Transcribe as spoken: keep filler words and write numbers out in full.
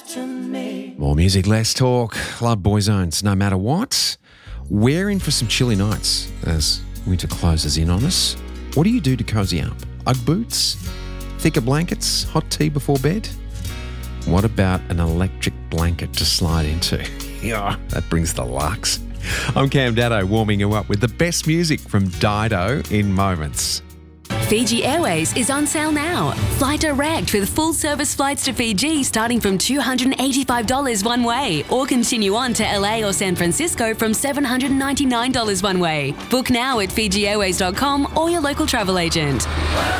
to me. More music, less talk. Love Boyzones, no matter what. We're in for some chilly nights as winter closes in on us. What do you do to cozy up? Ugg boots? Thicker blankets? Hot tea before bed? What about an electric blanket to slide into? Yeah, that brings the lux. I'm Cam Daddo, warming you up with the best music from Dido in moments. Fiji Airways is on sale now. Fly direct with full service flights to Fiji starting from two hundred eighty-five dollars one way, or continue on to L A or San Francisco from seven hundred ninety-nine dollars one way. Book now at fiji airways dot com or your local travel agent.